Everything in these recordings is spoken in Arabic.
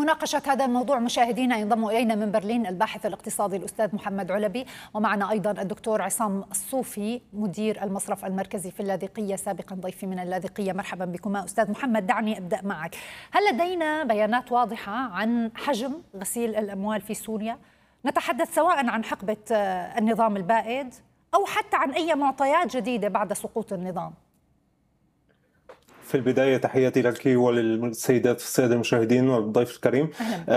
لمناقشة هذا الموضوع مشاهدينا ينضم إلينا من برلين الباحث الاقتصادي الأستاذ محمد علبي، ومعنا أيضا الدكتور عصام الصوفي مدير المصرف المركزي في اللاذقية سابقا ضيفي من اللاذقية. مرحبا بكما. أستاذ محمد، دعني أبدأ معك. هل لدينا بيانات واضحة عن حجم غسيل الأموال في سوريا؟ نتحدث سواء عن حقبة النظام البائد أو حتى عن أي معطيات جديدة بعد سقوط النظام. في البداية تحياتي لك وللسيدات والسادة المشاهدين والضيف الكريم.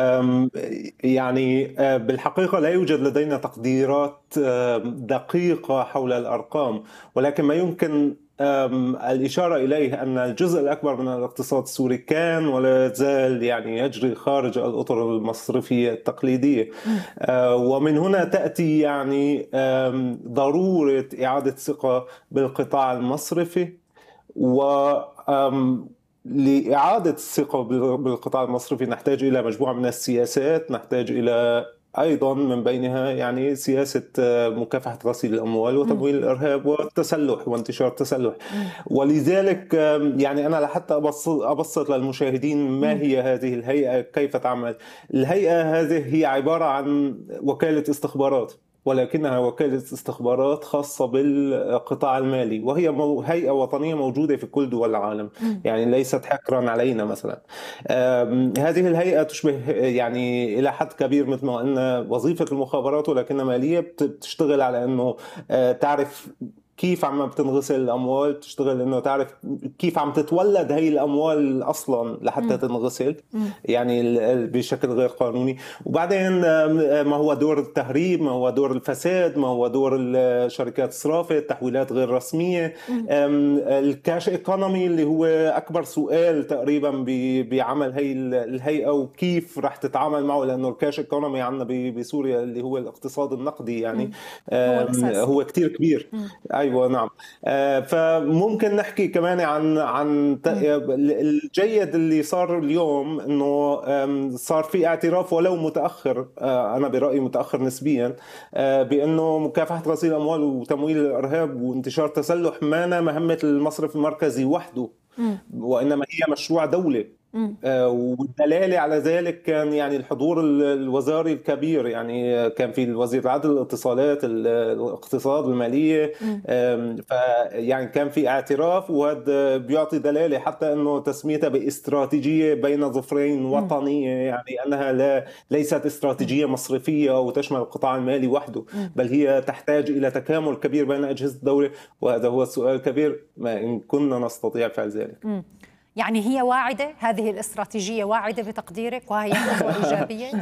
يعني بالحقيقة لا يوجد لدينا تقديرات دقيقة حول الأرقام، ولكن ما يمكن الإشارة إليه أن الجزء الأكبر من الاقتصاد السوري كان ولا يزال يعني يجري خارج الأطر المصرفية التقليدية، ومن هنا تأتي يعني ضرورة إعادة ثقة بالقطاع المصرفي. لإعادة الثقة بالقطاع المصرفي نحتاج إلى مجموعة من السياسات، نحتاج إلى أيضا من بينها يعني سياسة مكافحة غسيل الأموال وتمويل الإرهاب والتسلح وانتشار التسلح. ولذلك يعني أنا لحتى أبسط للمشاهدين ما هي هذه الهيئة، كيف تعمل. الهيئة هذه هي عبارة عن وكالة استخبارات، ولكنها وكالة استخبارات خاصة بالقطاع المالي، وهي هيئة وطنية موجودة في كل دول العالم، يعني ليست حكرا علينا مثلا. هذه الهيئة تشبه يعني إلى حد كبير مثل ما قلنا وظيفة المخابرات، ولكنها مالية، بتشتغل على أنه تعرف كيف عم بتنغسل الأموال، بتشتغل إنه تعرف كيف عم تتولد هي الأموال أصلا لحتى تنغسل يعني بشكل غير قانوني. وبعدين ما هو دور التهريب، ما هو دور الفساد، ما هو دور شركات الصرافة، التحويلات غير رسمية، الكاش ايكونومي اللي هو أكبر سؤال تقريبا بعمل هي الهيئة وكيف رح تتعامل معه، لأنه الكاش ايكونومي عندنا بسوريا اللي هو الاقتصاد النقدي يعني هو كتير كبير. ايوه نعم. فممكن نحكي كمان عن الجيد اللي صار اليوم، انه صار في اعتراف ولو متاخر، انا برايي متاخر نسبيا، بانه مكافحه غسيل الاموال وتمويل الارهاب وانتشار التسلح ما مهمه المصرف المركزي وحده، وانما هي مشروع دوله. والدلالة على ذلك كان يعني الحضور الوزاري الكبير، يعني كان في الوزير العدل، الاتصالات، الاقتصاد، المالية، فيعني كان في اعتراف، وهذا بيعطي دلالة حتى انه تسميتها باستراتيجية بين ظفرين وطنية، يعني انها ليست استراتيجية مصرفية وتشمل القطاع المالي وحده، بل هي تحتاج الى تكامل كبير بين اجهزة الدولة، وهذا هو السؤال الكبير، ما ان كنا نستطيع فعل ذلك. يعني هي واعدة، هذه الاستراتيجية واعدة بتقديرك وهي خطوة إيجابية؟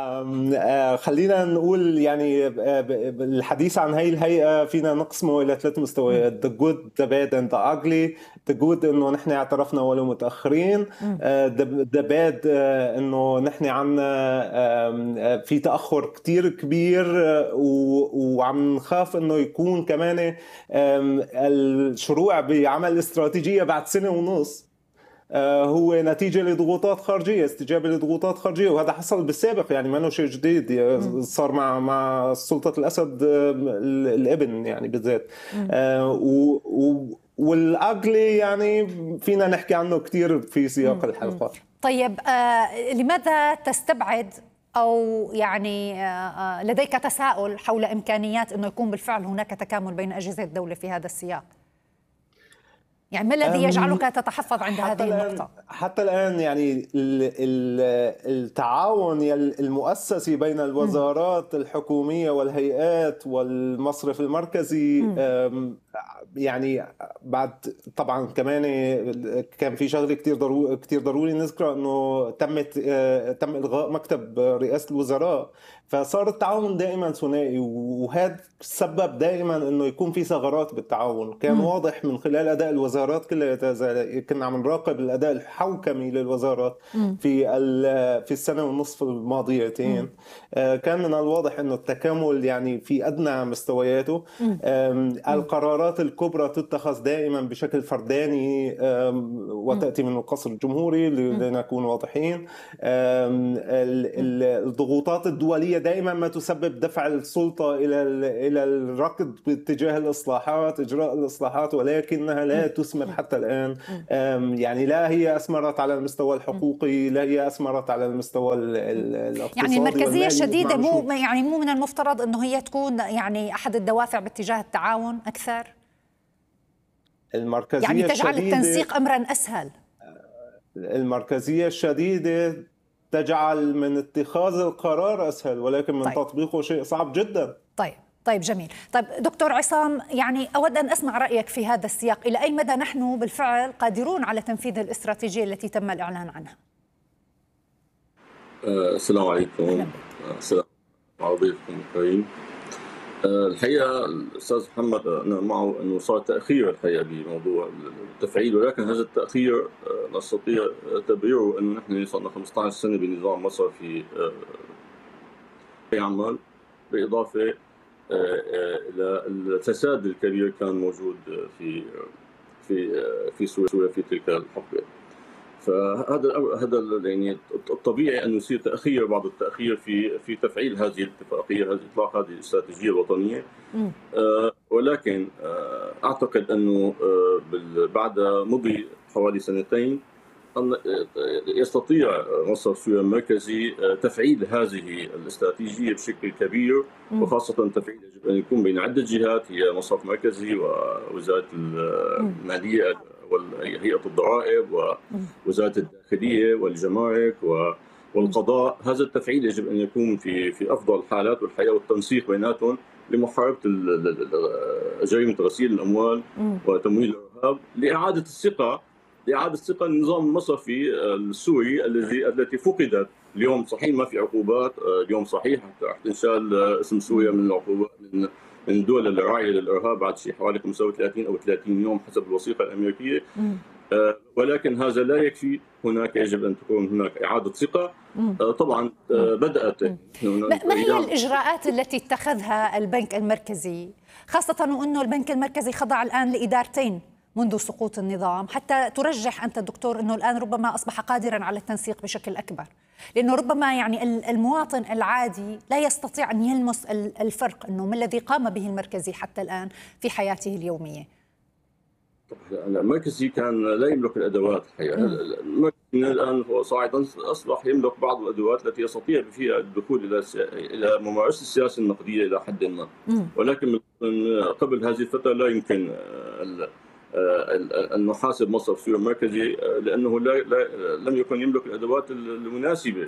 خلينا نقول يعني الحديث عن هاي الهيئة فينا نقسمه إلى 3 مستويات: the good, the bad and the ugly. the good إنه نحن اعترفنا ولو متأخرين، the bad إنه نحن عنا في تأخر كتير كبير، وعم نخاف إنه يكون كمان الشروع بعمل استراتيجية بعد 1.5 سنة هو نتيجة لضغوطات خارجية، استجابة لضغوطات خارجية، وهذا حصل بالسابق، يعني ما شيء جديد، صار مع سلطة الأسد الابن يعني بالذات. والأقلي يعني فينا نحكي عنه كتير في سياق الحلقة. طيب لماذا تستبعد أو يعني لديك تساؤل حول إمكانيات أنه يكون بالفعل هناك تكامل بين أجهزة الدولة في هذا السياق؟ يعني ما الذي يجعلك تتحفظ عند هذه النقطة؟ حتى الآن يعني التعاون المؤسسي بين الوزارات الحكومية والهيئات والمصرف المركزي يعني بعد طبعا كمان كان في شغله كتير ضروري نذكره، انه تم الغاء مكتب رئاسه الوزراء، فصار التعاون دائما ثنائي، وهذا سبب دائما انه يكون في ثغرات بالتعاون. كان واضح من خلال اداء الوزارات كلها، كنا عم نراقب الاداء الحوكمي للوزارات في السنه ونصف الماضيتين، كان من الواضح انه التكامل يعني في ادنى مستوياته. القرارات الكبرى تتخذ دائما بشكل فرداني وتأتي من القصر الجمهوري لنكون واضحين. الضغوطات الدولية دائما ما تسبب دفع السلطة إلى الركض باتجاه الإصلاحات، إجراء الإصلاحات، ولكنها لا تثمر حتى الآن. يعني لا هي أثمرت على المستوى الحقوقي، لا هي أثمرت على المستوى الاقتصادي. يعني المركزية الشديدة مو من المفترض أنه هي تكون يعني أحد الدوافع باتجاه التعاون أكثر؟ المركزية يعني تجعل الشديدة التنسيق أمرا أسهل. المركزية الشديدة تجعل من اتخاذ القرار أسهل، ولكن من تطبيقه شيء صعب جدا. طيب جميل. طيب دكتور عصام، يعني أود أن أسمع رأيك في هذا السياق. إلى أي مدى نحن بالفعل قادرون على تنفيذ الاستراتيجية التي تم الإعلان عنها؟ السلام عليكم. السلام على ضيفكم الكريم. الحقيقة الأستاذ محمد أنا معه أنه صار تأخير الحقيقة بموضوع التفعيل، ولكن هذا التأخير نستطيع تبريره أنه نحن صرنا 15 سنة بنظام مصرفي يعمل، بالإضافة إلى الفساد الكبير كان موجود في سوريا في تلك الحقبة. فهذا يعني الطبيعي أن يصير تأخير، بعض التأخير في تفعيل هذه الاتفاقية، إطلاق هذه الاستراتيجية الوطنية. ولكن أعتقد أنه بعد مضي حوالي سنتين أن يستطيع مصرف سوريا المركزي تفعيل هذه الاستراتيجية بشكل كبير، وخاصة تفعيل يجب أن يكون بين عدة جهات، هي مصرف مركزي ووزارة المالية وهيئة الضرائب ووزارة الداخلية والجمارك والقضاء. هذا التفعيل يجب أن يكون في أفضل الحالات، والحقيقة والتنسيق بيناتهم لمحاربة جريمة غسيل الأموال وتمويل الإرهاب، لإعادة الثقة النظام المصرفي السوري التي فقدت. اليوم صحيح ما في عقوبات، اليوم صحيح رح تنشال اسم سوريا من العقوبات من الدول الراعية للإرهاب بعد شيء حوالي 35 أو 30 يوم حسب الوثيقة الأمريكية. ولكن هذا لا يكفي، هناك يجب أن تكون هناك إعادة ثقة. طبعا بدأت. ما هي الإجراءات التي اتخذها البنك المركزي، خاصة وأنه البنك المركزي خضع الآن لإدارتين منذ سقوط النظام، حتى ترجح أنت دكتور أنه الآن ربما أصبح قادرا على التنسيق بشكل أكبر؟ لأنه ربما يعني المواطن العادي لا يستطيع أن يلمس الفرق أنه ما الذي قام به المركزي حتى الآن في حياته اليومية. المركزي كان لا يملك الأدوات الحقيقة. المركزي الآن هو صاعدا أصبح يملك بعض الأدوات التي يستطيع فيها الدخول إلى ممارسة السياسة النقدية إلى حد ما، ولكن من قبل هذه الفترة لا يمكن أن نحاسب مصرف سوريا المركزي، لأنه لم يكن يملك الأدوات المناسبة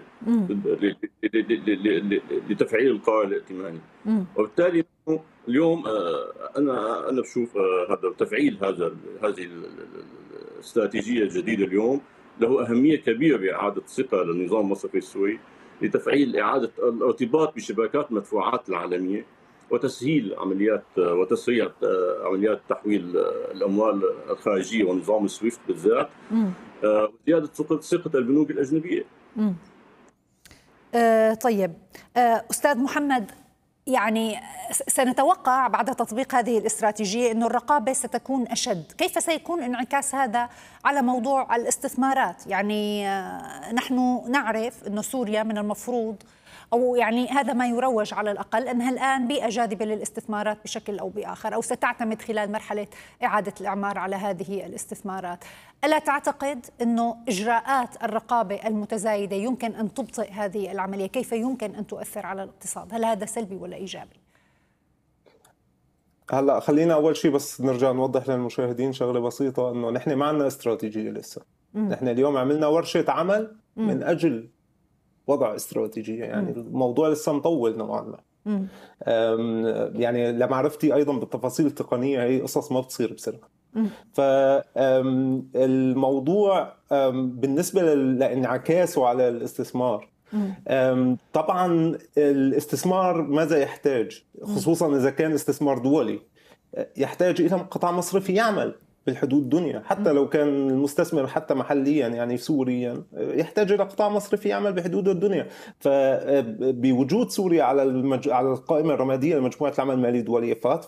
لتفعيل القرار الائتماني. وبالتالي اليوم أنا بشوف هذا تفعيل هذه الاستراتيجية الجديدة اليوم له أهمية كبيرة بإعادة الثقة للنظام المصرفي السوري، لتفعيل إعادة الارتباط بشبكات المدفوعات العالمية، وتسهيل عمليات وتسريع عمليات تحويل الأموال الخارجية ونظام السويفت بالذات، وزيادة ثقة البنوك الأجنبية. طيب أستاذ محمد، يعني سنتوقع بعد تطبيق هذه الاستراتيجية أن الرقابة ستكون أشد. كيف سيكون انعكاس هذا على موضوع الاستثمارات؟ يعني نحن نعرف أن سوريا من المفروض، أو يعني هذا ما يروج على الأقل، أنها الآن بيئة جاذبة للاستثمارات بشكل أو بآخر، أو ستعتمد خلال مرحلة إعادة الإعمار على هذه الاستثمارات. ألا تعتقد أنه إجراءات الرقابة المتزايدة يمكن أن تبطئ هذه العملية؟ كيف يمكن أن تؤثر على الاقتصاد؟ هل هذا سلبي ولا إيجابي؟ هلا خلينا أول شيء بس نرجع نوضح للمشاهدين شغلة بسيطة، أنه نحن ما عندنا استراتيجية لسه. نحن اليوم عملنا ورشة عمل من أجل وضع استراتيجية، يعني الموضوع لسه مطول نوعا ما. يعني لمعرفتي أيضا بالتفاصيل التقنية هي قصص ما بتصير بسرعة. فالموضوع بالنسبة لانعكاسه على الاستثمار، طبعا الاستثمار ماذا يحتاج، خصوصا إذا كان استثمار دولي، يحتاج إلى قطاع مصرفي يعمل بالحدود الدنيا، حتى لو كان المستثمر حتى محليا يعني سوريا يحتاج إلى قطاع مصرفي يعمل بحدود الدنيا. فبوجود سوريا على القائمة الرمادية لمجموعة العمل المالي الدولية FATF،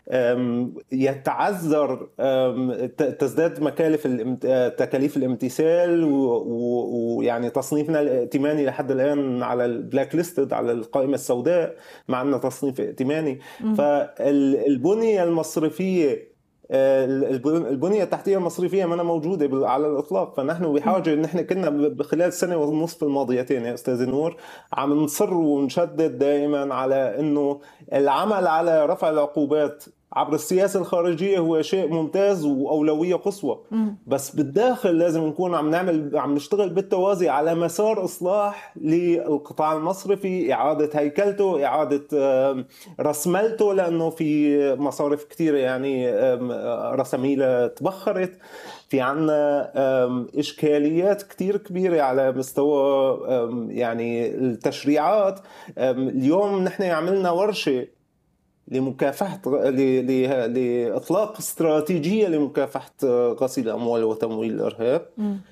يتعذر تزداد تكاليف الامتثال، ويعني تصنيفنا الائتماني لحد الآن على البلاك ليستد، على القائمة السوداء، مع أنه تصنيف ائتماني. فالبنية المصرفية البنية التحتية المصرفية ما موجودة على الإطلاق. فنحن بحاجة، نحن كنا خلال السنة ونصف الماضيتين يا أستاذ نور عم نصر ونشدد دائما على أنه العمل على رفع العقوبات عبر السياسة الخارجية هو شيء ممتاز وأولوية قصوى، بس بالداخل لازم نكون عم نشتغل بالتوازي على مسار إصلاح للقطاع المصرفي، إعادة هيكلته، إعادة رسملته، لأنه في مصارف كثيرة يعني رساميلها تبخرت. في عنا إشكاليات كتير كبيرة على مستوى يعني التشريعات. اليوم نحن عملنا ورشة لمكافحة لإطلاق استراتيجية لمكافحة غسيل الأموال وتمويل الإرهاب،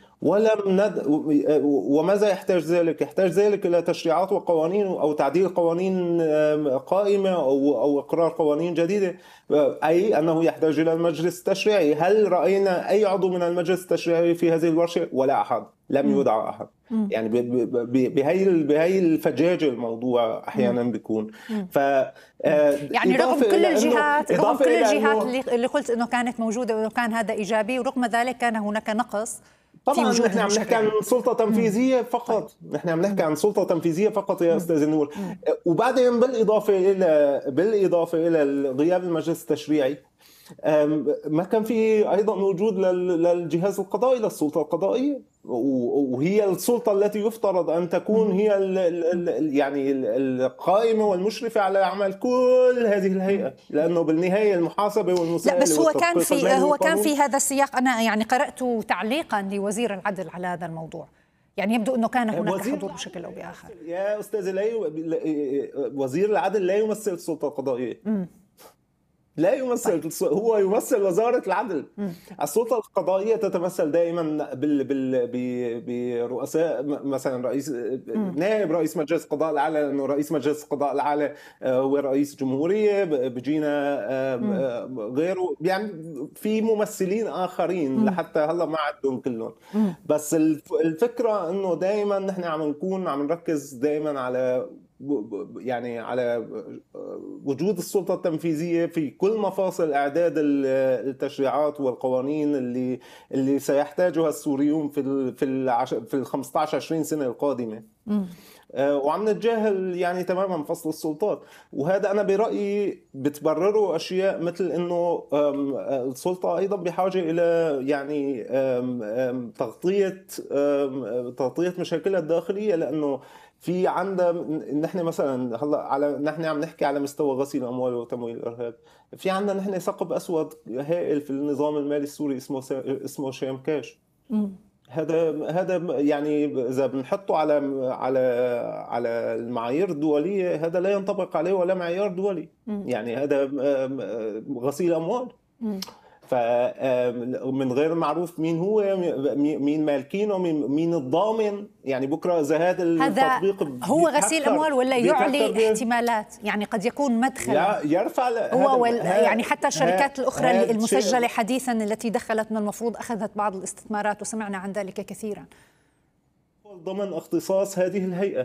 وماذا يحتاج ذلك؟ يحتاج ذلك إلى تشريعات وقوانين أو تعديل قوانين قائمة أو إقرار قوانين جديدة، أي أنه يحتاج إلى المجلس التشريعي. هل رأينا أي عضو من المجلس التشريعي في هذه الورشة؟ ولا أحد، لم يدعى أحد. يعني بهي الفجاجة الموضوع أحيانا بيكون. يعني رغم كل الجهات اللي قلت أنه كانت موجودة وأنه كان هذا إيجابي، ورغم ذلك كان هناك نقص. طبعا نحن عم نحكي عن سلطة تنفيذية فقط، نحن عم نحكي عن سلطة تنفيذية فقط يا أستاذ نور. وبعدين بالإضافة إلى غياب المجلس التشريعي، ما كان في أيضا وجود للجهاز القضائي، للسلطة القضائية، وهي السلطة التي يفترض أن تكون هي يعني القائمة والمشرفة على عمل كل هذه الهيئة، لأنه بالنهاية المحاسبة والمساءلة. لا بس هو كان في هذا السياق. أنا يعني قرأت تعليقا لوزير العدل على هذا الموضوع، يعني يبدو أنه كان هناك حضور بشكل أو بآخر. يا أستاذ، وزير العدل لا يمثل السلطة القضائية. لا يمثل. هو يمثل وزارة العدل. السلطة القضائية تتمثل دائما برؤساء، مثلا نائب رئيس مجلس القضاء الأعلى، لأنه رئيس مجلس القضاء الأعلى هو رئيس جمهورية. بجينا غيره، يعني في ممثلين آخرين لحتى هلا ما عدهم كلهم. بس الفكرة أنه دائما نحن عم نركز دائما على وجود السلطة التنفيذية في كل مفاصل إعداد التشريعات والقوانين اللي سيحتاجها السوريون في 15-20 سنة القادمة. وعم نتجاهل يعني تماما فصل السلطات، وهذا أنا برأيي بتبرره أشياء مثل أنه السلطة أيضا بحاجة إلى يعني تغطية مشاكلها الداخلية، لأنه في عندنا نحن مثلا هلا نحن عم نحكي على مستوى غسيل الاموال وتمويل الارهاب. في عندنا نحن ثقب اسود هائل في النظام المالي السوري اسمه شامكاش. هذا يعني اذا بنحطه على المعايير الدوليه، هذا لا ينطبق عليه ولا معيار دولي. يعني هذا غسيل اموال. فمن غير معروف مين هو، مين مالكينه، مين الضامن. يعني بكره اذا هذا التطبيق هو غسيل اموال ولا يعلي احتمالات، يعني قد يكون مدخل يرفع هو يعني حتى الشركات الاخرى المسجله حديثا التي دخلت من المفروض اخذت بعض الاستثمارات، وسمعنا عن ذلك كثيرا ضمن اختصاص هذه الهيئه.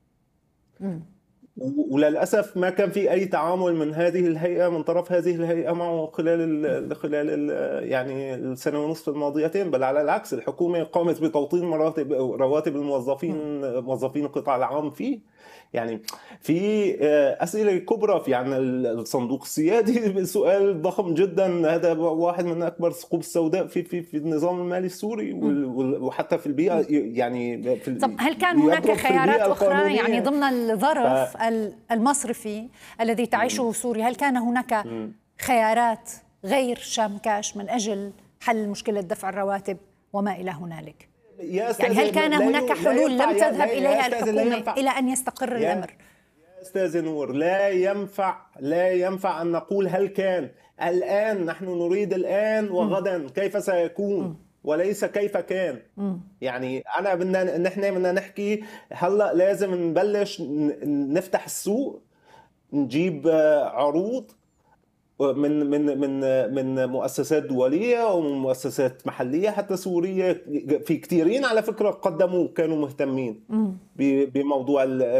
وللأسف ما كان في أي تعامل من هذه الهيئة، من طرف هذه الهيئة معه خلال يعني السنة ونصف الماضيتين. بل على العكس، الحكومة قامت بتوطين رواتب موظفين القطاع العام فيه. يعني في أسئلة كبرى في عن الصندوق السيادي، سؤال ضخم جدا. هذا واحد من أكبر الثقوب السوداء في النظام المالي السوري وحتى في البيئة. يعني طب هل كان هناك خيارات أخرى يعني ضمن الظرف المصرفي الذي تعيشه سوريا؟ هل كان هناك خيارات غير شامكاش من أجل حل مشكلة دفع الرواتب وما إلى هنالك؟ يعني هل كان هناك حلول لم تذهب إليها الحكومة إلى أن يستقر الأمر؟ يا أستاذ نور، لا ينفع أن نقول هل كان. الآن نحن نريد الآن وغدا كيف سيكون، وليس كيف كان. يعني نحن بدنا نحكي هلا. لازم نبلش نفتح السوق، نجيب عروض، من مؤسسات دوليه ومن مؤسسات محليه حتى سوريه. في كثيرين على فكره قدموا كانوا مهتمين بموضوع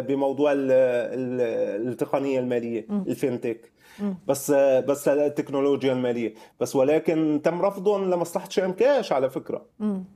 التقنيه الماليه الفينتك، بس التكنولوجيا الماليه بس، ولكن تم رفضهم لمصلحه شام كاش على فكره.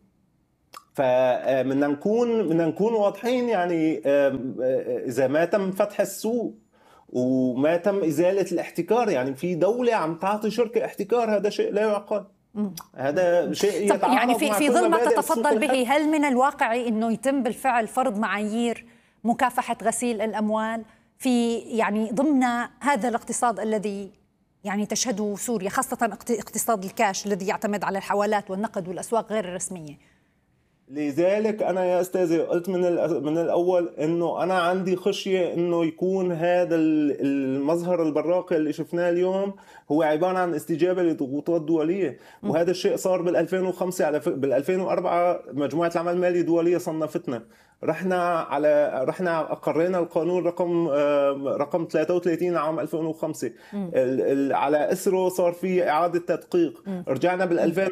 فمن نكون واضحين، يعني اذا ما تم فتح السوق وما تم إزالة الاحتكار، يعني في دولة عم تعطي شركة احتكار، هذا شيء لا يعقل. هذا شيء يتعارض يعني في ظل ما تتفضل به، هل من الواقعي أنه يتم بالفعل فرض معايير مكافحة غسيل الأموال في يعني ضمن هذا الاقتصاد الذي يعني تشهده سوريا، خاصة اقتصاد الكاش الذي يعتمد على الحوالات والنقد والأسواق غير الرسمية؟ لذلك أنا يا أستاذي قلت من الأول إنه أنا عندي خشية إنه يكون هذا المظهر البراقي اللي شفناه اليوم هو عبارة عن استجابة لضغوطات دولية. وهذا الشيء صار بال2005. بال2004 مجموعة العمل المالي الدولية صنفتنا، رحنا أقرينا القانون رقم 33 عام 2005. على أسره صار في إعادة تدقيق. رجعنا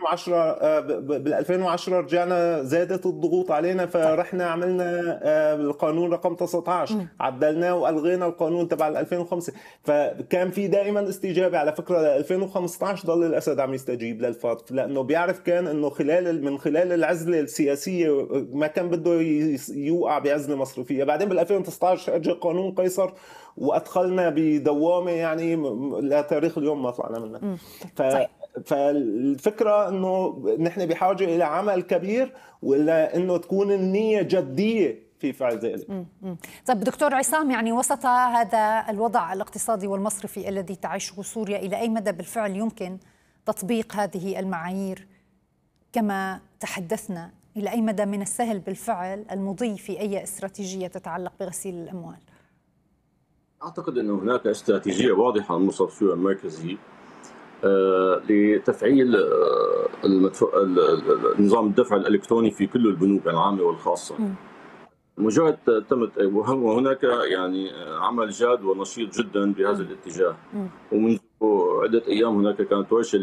بال2010 رجعنا زادت الضغوط علينا، فرحنا عملنا القانون رقم 19 عدلناه وألغينا القانون تبع 2005. فكان في دائما استجابة. على فكرة 2015 ضل الأسد عم يستجيب للفات، لأنه بيعرف كان إنه من خلال العزلة السياسية ما كان بده يوقع بعزلة مصرفية. بعدين بال2019 اجى قانون قيصر وادخلنا بدوامه يعني لتاريخ اليوم ما طلعنا منها. فالفكره انه نحن بحاجه الى عمل كبير، ولا انه تكون النيه جديه في فعل ذلك. طيب دكتور عصام، يعني وسط هذا الوضع الاقتصادي والمصرفي الذي تعيشه سوريا، الى اي مدى بالفعل يمكن تطبيق هذه المعايير كما تحدثنا؟ إلى أي مدى من السهل بالفعل المضي في أي استراتيجية تتعلق بغسيل الأموال؟ أعتقد أن هناك استراتيجية واضحة على المصرف السوري المركزي لتفعيل نظام الدفع الإلكتروني في كل البنوك العامة والخاصة. مجرد تمت، وهناك يعني عمل جاد ونشيط جدا بهذا الاتجاه. ومنذ عدة أيام هناك كانت ورشة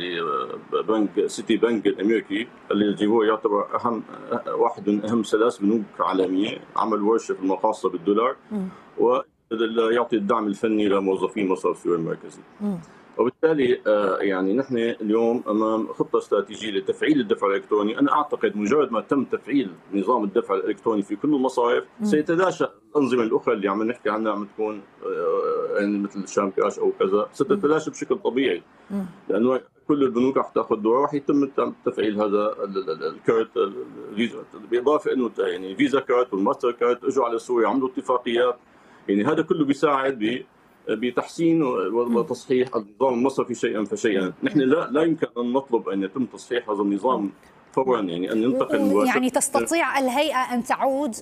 لبنك سيتي بنك الأمريكي الذي هو يعتبر واحد من أهم 3 بنوك عالمية، عمل ورشة في المقاصة بالدولار ويعطي الدعم الفني لموظفين مصرف السوري المركزي. وبالتالي يعني نحن اليوم امام خطه استراتيجيه لتفعيل الدفع الالكتروني. انا اعتقد مجرد ما تم تفعيل نظام الدفع الالكتروني في كل المصارف سيتلاشى الانظمه الاخرى اللي عم نحكي عنها، عم تكون يعني مثل شام كاش او كذا، ستتلاشى بشكل طبيعي، لانه كل البنوك رح تاخذ دور، رح يتم تفعيل هذا الكارت الفيزا. بالاضافه انه يعني فيزا كارت والماستر كارت اجوا على سوريا عملوا اتفاقيات، يعني هذا كله بيساعد بتحسين وتصحيح النظام المصرفي شيئا فشيئا. نحن لا يمكن ان نطلب ان يتم تصحيح هذا النظام فورا، يعني ان ينتقل مباشرة. يعني تستطيع الهيئه ان تعود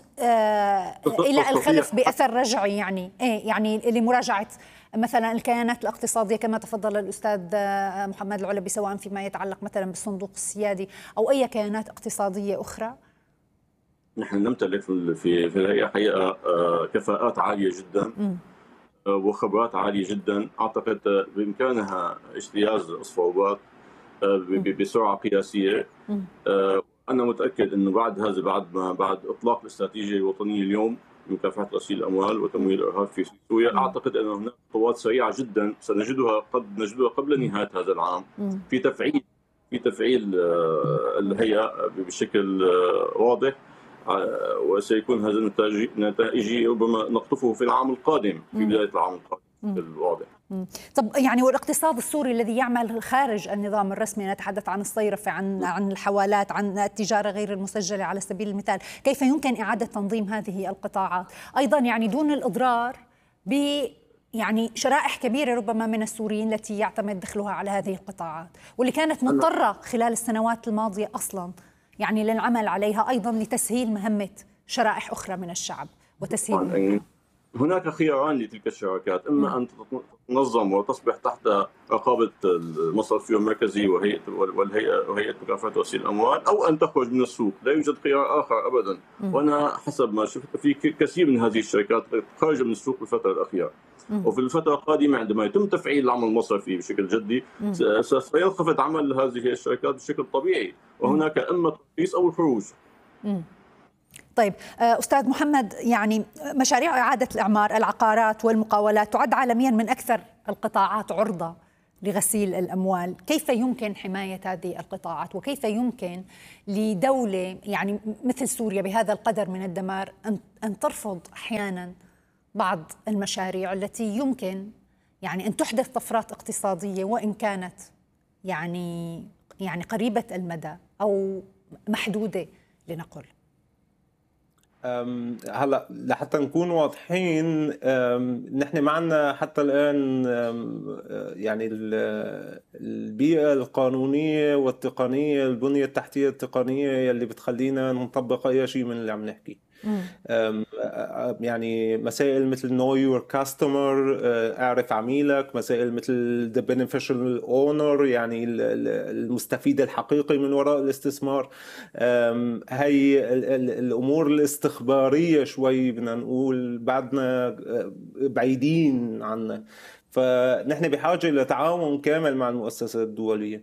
الى الخلف باثر رجعي، يعني يعني لمراجعه مثلا الكيانات الاقتصاديه كما تفضل الاستاذ محمد العلبي، سواء فيما يتعلق مثلا بالصندوق السيادي او اي كيانات اقتصاديه اخرى. نحن نمتلك في الهيئه حقيقه كفاءات عاليه جدا وخبرات عالية جدا. أعتقد بإمكانها اجتياز الصعوبات بسرعة قياسية. أنا متأكد أنه بعد إطلاق الاستراتيجية الوطنية اليوم لمكافحة غسيل الأموال وتمويل الإرهاب في سوريا، أعتقد أن هناك خطوات سريعة جدا سنجدها قبل نهاية هذا العام في تفعيل الهيئة بشكل واضح، وسيكون هذا النتائج ربما نقطفه في العام القادم، في بداية العام القادم بالواضح. طب يعني والاقتصاد السوري الذي يعمل خارج النظام الرسمي، نتحدث عن الصيرفة، عن الحوالات، عن التجارة غير المسجلة على سبيل المثال، كيف يمكن إعادة تنظيم هذه القطاعات أيضا يعني دون الإضرار ب يعني شرائح كبيرة ربما من السوريين التي يعتمد دخلها على هذه القطاعات، واللي كانت مضطرة خلال السنوات الماضية أصلا يعني للعمل عليها أيضا لتسهيل مهمة شرائح أخرى من الشعب وتسهيل هناك خياران لتلك الشراكات، إما أن تنظم وتصبح تحت رقابة المصرفي المركزي وهيئة مكافحة غسيل الأموال، أو أن تخرج من السوق. لا يوجد خيار آخر أبدا. وأنا حسب ما شفت في كثير من هذه الشركات خارجة من السوق بالفترة الأخيرة. وفي الفترة القادمة عندما يتم تفعيل العمل المصرفي بشكل جدي سينخفض عمل هذه الشركات بشكل طبيعي، وهناك إما الترخيص أو الخروج. طيب أستاذ محمد، يعني مشاريع إعادة الإعمار، العقارات والمقاولات تعد عالميا من أكثر القطاعات عرضة لغسيل الأموال. كيف يمكن حماية هذه القطاعات، وكيف يمكن لدولة يعني مثل سوريا بهذا القدر من الدمار أن ترفض أحيانا بعض المشاريع التي يمكن يعني أن تحدث طفرات اقتصادية وإن كانت يعني قريبة المدى أو محدودة لنقل؟ هلا لحتى نكون واضحين، نحن معنا حتى الآن يعني البيئة القانونية والتقنية، البنية التحتية التقنية يلي بتخلينا نطبق أي شيء من اللي عم نحكي. يعني مسائل مثل know your customer، اعرف عميلك، مسائل مثل the beneficial owner، يعني المستفيد الحقيقي من وراء الاستثمار. هي الأمور الاستخبارية شوي بدنا نقول بعدنا بعيدين عنها، فنحن بحاجة لتعاون كامل مع المؤسسات الدولية.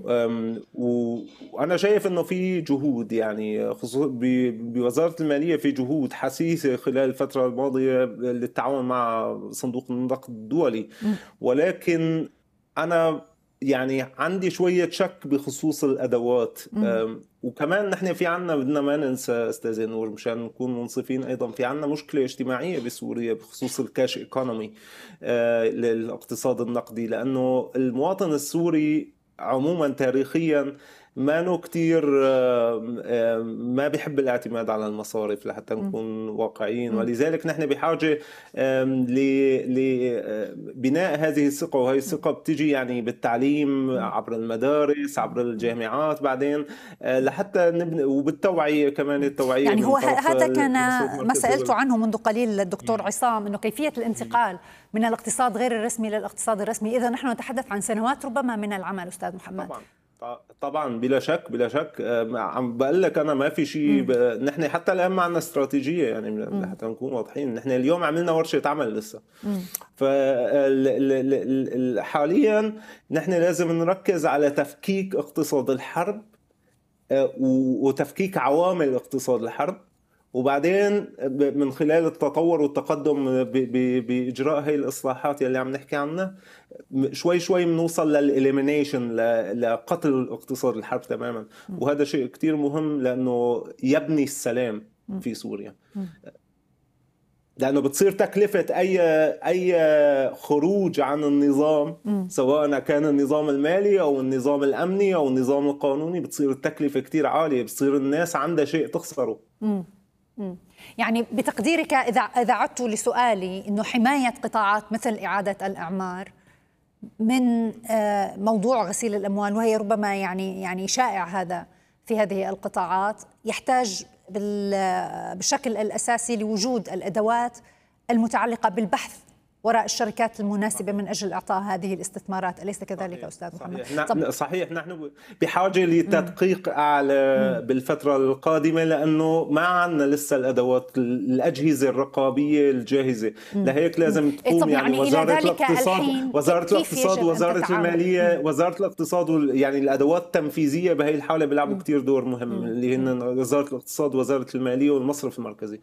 وأنا شايف أنه في جهود، يعني خصوصا بوزارة المالية في جهود حثيثة خلال الفترة الماضية للتعاون مع صندوق النقد الدولي، ولكن أنا يعني عندي شوية شك بخصوص الأدوات. وكمان نحن في عنا، بدنا ما ننسى أستاذ نور مشان نكون منصفين أيضا، في عنا مشكلة اجتماعية بسوريا بخصوص الكاش ايكونومي للاقتصاد النقدي، لأنه المواطن السوري عموما تاريخيا ما كتير ما بيحب الاعتماد على المصارف لحتى نكون واقعيين، ولذلك نحن بحاجة لبناء هذه الثقة، وهي الثقة بتجي يعني بالتعليم عبر المدارس، عبر الجامعات بعدين، لحتى نبني، وبالتوعية كمان، التوعية يعني هو هذا كان ما سألته عنه منذ قليل الدكتور عصام، إنه كيفية الانتقال من الاقتصاد غير الرسمي للاقتصاد الرسمي. إذا نحن نتحدث عن سنوات ربما من العمل أستاذ محمد. طبعا بلا شك عم بقول لك انا ما في شيء نحن حتى الان ما عندنا استراتيجيه، يعني حتى نكون واضحين. نحن اليوم عملنا ورشه عمل لسه، حاليا نحن لازم نركز على تفكيك اقتصاد الحرب وتفكيك عوامل اقتصاد الحرب، وبعدين من خلال التطور والتقدم بإجراء هاي الإصلاحات اللي عم نحكي عنها شوي بنوصل للإليمينيشن، لقتل اقتصاد الحرب تماما. وهذا شيء كتير مهم لأنه يبني السلام في سوريا، لأنه بتصير تكلفة أي خروج عن النظام، سواء كان النظام المالي أو النظام الأمني أو النظام القانوني، بتصير التكلفة كتير عالية، بتصير الناس عندها شيء تخسره. يعني بتقديرك، إذا عدت لسؤالي، إنه حماية قطاعات مثل إعادة الإعمار من موضوع غسيل الأموال، وهي ربما يعني شائع هذا في هذه القطاعات، يحتاج بالشكل الأساسي لوجود الأدوات المتعلقة بالبحث وراء الشركات المناسبة من أجل إعطاء هذه الاستثمارات، أليس كذلك أستاذ محمد؟ صحيح. نحن بحاجة لتدقيق أعلى بالفترة القادمة، لأنه ما عندنا لسه الأدوات، الأجهزة الرقابية الجاهزة. لهيك لازم تقوم يعني وزارة الاقتصاد ووزارة المالية، وزارة الاقتصاد، يعني الأدوات التنفيذية بهي الحالة بيلعبوا كتير دور مهم، اللي هن وزارة الاقتصاد ووزارة المالية والمصرف المركزي.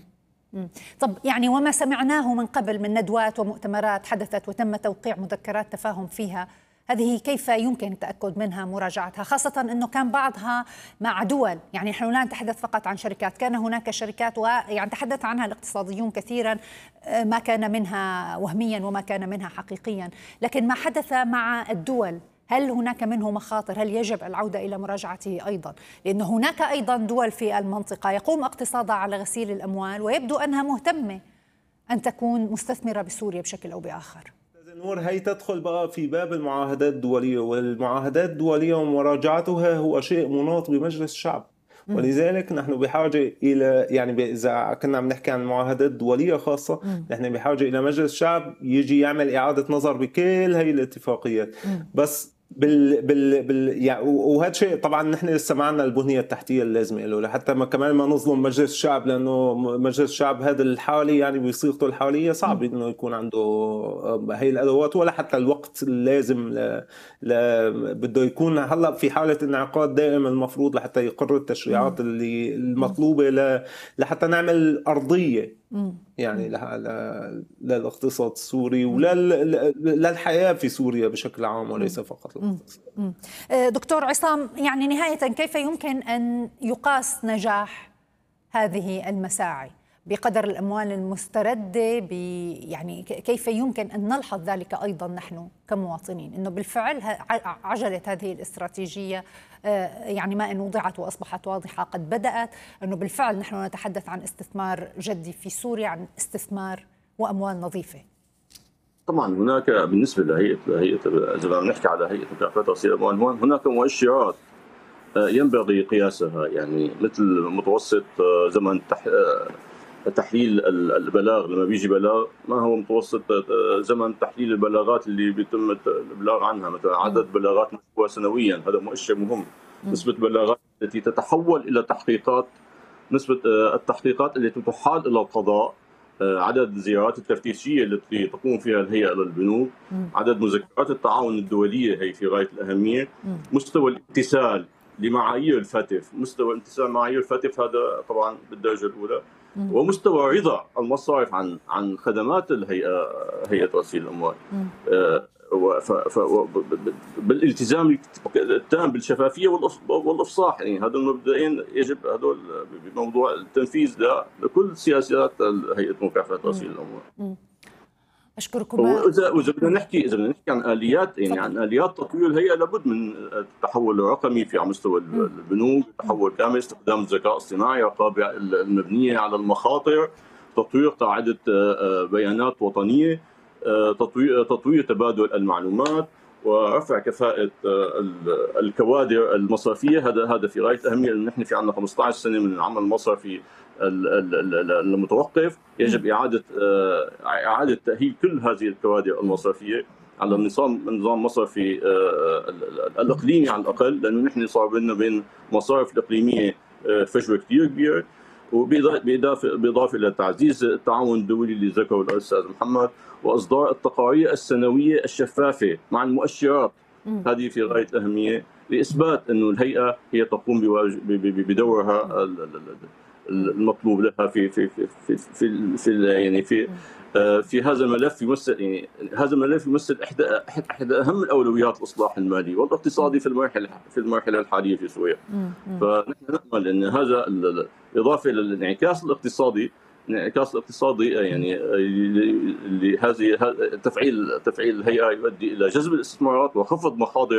طب يعني وما سمعناه من قبل من ندوات ومؤتمرات حدثت وتم توقيع مذكرات تفاهم فيها، هذه كيف يمكن التأكد منها، مراجعتها، خاصة أنه كان بعضها مع دول، يعني نحن لا نتحدث فقط عن شركات، كان هناك شركات ويعني تحدث عنها الاقتصاديون كثيرا، ما كان منها وهميا وما كان منها حقيقيا، لكن ما حدث مع الدول هل هناك منه مخاطر؟ هل يجب العودة إلى مراجعته أيضا؟ لأن هناك أيضا دول في المنطقة يقوم اقتصادها على غسيل الأموال ويبدو أنها مهتمة أن تكون مستثمرة بسوريا بشكل أو بآخر. نور، هي تدخل بقى في باب المعاهدات الدولية، والمعاهدات الدولية ومراجعتها هو شيء مناط بمجلس الشعب، ولذلك نحن بحاجة إلى، يعني إذا كنا عم نحكي عن معاهدات دولية خاصة، نحن بحاجة إلى مجلس الشعب يجي يعمل إعادة نظر بكل هاي الاتفاقيات. بس يعني وهذا شيء طبعا نحن لسه ما عندنا البنيه التحتيه اللازمه له، لحتى ما كمان ما نظلم مجلس الشعب، لانه مجلس الشعب هذا الحالي يعني بصيغته الحاليه صعب انه يكون عنده هي الادوات ولا حتى الوقت اللازم بده يكون هلا في حاله انعقاد دائم المفروض لحتى يقر التشريعات اللي المطلوبه لحتى نعمل ارضيه يعني للاقتصاد السوري وللحياة في سوريا بشكل عام وليس فقط الاقتصاد. دكتور عصام، يعني نهاية كيف يمكن أن يقاس نجاح هذه المساعي بقدر الأموال المستردة؟ يعني كيف يمكن أن نلحظ ذلك أيضا نحن كمواطنين، أنه بالفعل عجلة هذه الاستراتيجية يعني ما إن وضعت وأصبحت واضحة قد بدأت، أنه بالفعل نحن نتحدث عن استثمار جدي في سوريا، عن استثمار وأموال نظيفة؟ طبعا هناك بالنسبة لهيئة إذا بدنا نحكي على هيئة مكافحة تغسيل الأموال، هناك مؤشرات ينبغي قياسها، يعني مثل متوسط زمن تحليل البلاغ. لما بيجي بلاغ، ما هو متوسط زمن تحليل البلاغات اللي بيتم الابلاغ عنها؟ مثلا عدد بلاغات مشبوهة سنويا، هذا مؤشر مهم. نسبة البلاغات التي تتحول الى تحقيقات، نسبة التحقيقات التي تحال الى القضاء، عدد الزيارات التفتيشية التي تقوم فيها الهيئة للبنوك، عدد مذكرات التعاون الدولية هي في غاية الأهمية، مستوى الامتثال لمعايير الفاتف، مستوى امتثال معايير الفاتف هذا طبعا بالدرجة الأولى، ومستوى رضا المصارف عن خدمات هيئة تغسيل الأموال، بالالتزام التام بالشفافية والإفصاح. يعني هذول المبدئين يجب هذول بموضوع التنفيذ لكل سياسات هيئة مكافحة تغسيل الأموال. أشكركم. وإذا بدنا نحكي عن آليات، يعني عن آليات تطوير الهيئة، لابد من التحول الرقمي على مستوى البنوك، تحول كامل، استخدام الذكاء الصناعي، الرقابة المبنية على المخاطر، تطوير قاعدة بيانات وطنية، تطوير تبادل المعلومات، ورفع كفاءة الكوادر المصرفية. هذا في غاية الأهمية، لأن نحن في عندنا 15 سنة من العمل المصرفي المتوقف. يجب إعادة تأهيل كل هذه الكوادر المصرفية على نظام مصرفي الإقليمي على الأقل، لأنه نحن صار بين مصارف الإقليمية فجوة كثير كبيرة. وبإضافة إلى تعزيز التعاون الدولي اللي ذكره الأستاذ محمد، وإصدار التقارير السنوية الشفافة مع المؤشرات، هذه في غاية الأهمية لإثبات أنه الهيئة هي تقوم بدورها المطلوب لها في هذا الملف. هذا الملف يمثل احدى اهم الاولويات الاصلاح المالي والاقتصادي في المرحله الحاليه في سوريا. فنحن نامل ان هذا اضافه للانعكاس الاقتصادي يعني لهذه تفعيل الهيئه يؤدي الى جذب الاستثمارات وخفض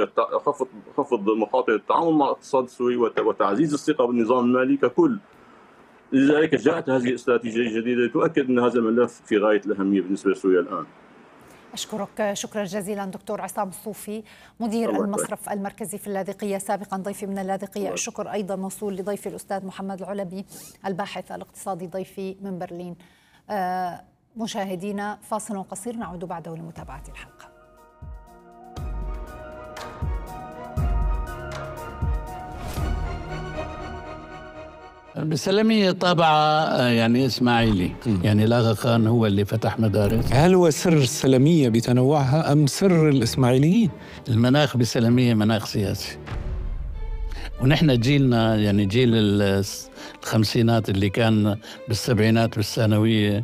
مخاطر التعامل مع الاقتصاد السوري وتعزيز الثقه بالنظام المالي ككل. لذلك جاءت هذه الاستراتيجية الجديدة تؤكد أن هذا الملف في غاية الأهمية بالنسبة لسوريا الآن. أشكرك شكرا جزيلا دكتور عصام الصوفي، مدير المصرف المركزي في اللاذقية، سابقا ضيفي من اللاذقية. الشكر أيضا موصول لضيفي الأستاذ محمد العلبي، الباحث الاقتصادي، ضيفي من برلين. مشاهدينا، فاصل قصير، نعود بعده لمتابعة الحلقة. بالسلمية طابع يعني إسماعيلي، يعني الأغا خان هو اللي فتح مدارس. هل هو سر السلمية بتنوعها أم سر الإسماعيليين؟ المناخ بالسلمية مناخ سياسي، ونحن جيلنا يعني جيل الخمسينات اللي كان بالسبعينات بالثانوية،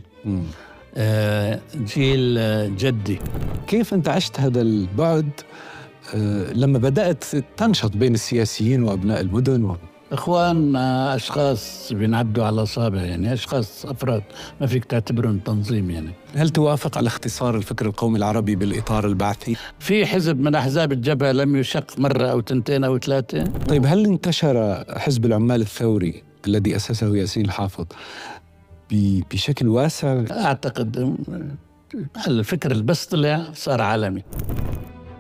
جيل جدي. كيف أنت عشت هذا البعد لما بدأت تنشط بين السياسيين وأبناء المدن إخوان أشخاص بينعدوا على أصابع، يعني أشخاص أفراد ما فيك تعتبرهم تنظيم. يعني هل توافق على اختصار الفكر القومي العربي بالإطار البعثي؟ في حزب من أحزاب الجبهة لم يشق مرة أو تنتين أو ثلاثة. طيب هل انتشر حزب العمال الثوري الذي أسسه ياسين الحافظ بشكل واسع؟ أعتقد الفكر اللي بس طلع صار عالمي.